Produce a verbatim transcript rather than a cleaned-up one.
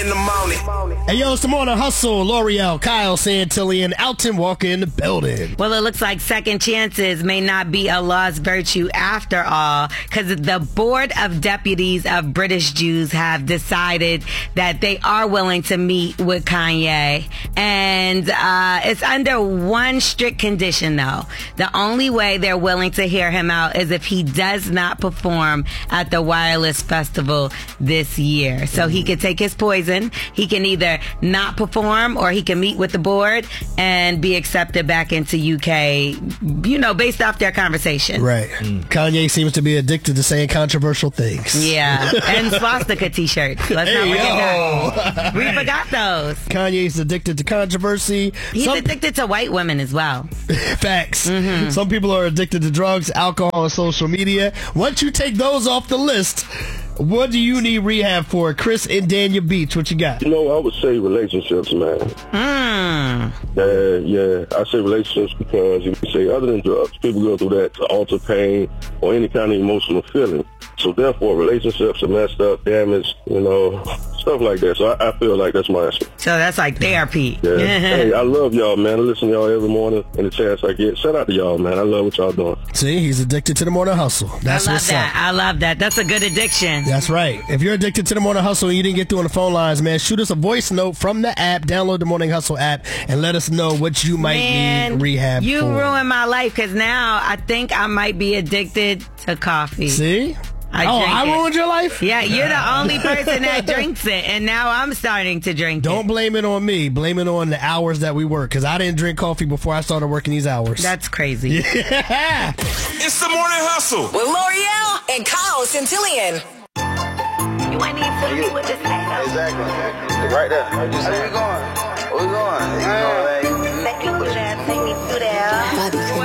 In the morning. Hey, yo, it's the Morning Hustle. L'Oreal, Kyle Santillan, Alton Walker in the building. Well, it looks like second chances may not be a lost virtue after all, because the Board of Deputies of British Jews have decided that they are willing to meet with Kanye. And uh, it's under one strict condition, though. The only way they're willing to hear him out is if he does not perform at the Wireless Festival this year. So he could take his poison. He can either not perform or he can meet with the board and be accepted back into U K, you know, based off their conversation. Right. Mm. Kanye seems to be addicted to saying controversial things. Yeah. And swastika t-shirts. Let's hey, not forget We forgot those. Kanye's addicted to controversy. He's Some... addicted to white women as well. Facts. Mm-hmm. Some people are addicted to drugs, alcohol, and social media. Once you take those off the list, what do you need rehab for? Chris and Daniel Beach, what you got? You know, I would say relationships, man. Mm. Uh, yeah, I say relationships because if you say other than drugs, people go through that to alter pain or any kind of emotional feeling. So therefore, relationships are messed up, damaged, you know, stuff like that. So I, I feel like that's my answer. So that's like therapy. Yeah. Hey, I love y'all, man. I listen to y'all every morning and the chance I get. Shout out to y'all, man. I love what y'all doing. See, he's addicted to the Morning Hustle. That's I love what's that. up. I love that. That's a good addiction. That's right. If you're addicted to the Morning Hustle and you didn't get through on the phone lines, man, shoot us a voice note from the app. Download the Morning Hustle app and let us know what you might Man, need rehab you for. You ruined my life because now I think I might be addicted to coffee. See? I oh, drink I it. ruined your life? Yeah, you're the only person that drinks it, and now I'm starting to drink Don't it. Don't blame it on me. Blame it on the hours that we work, because I didn't drink coffee before I started working these hours. That's crazy. Yeah. It's the Morning Hustle with L'Oreal and Kyle Santillan. You ain't even tell me what to say. Exactly. Right there. Where we going? Where we going? You know,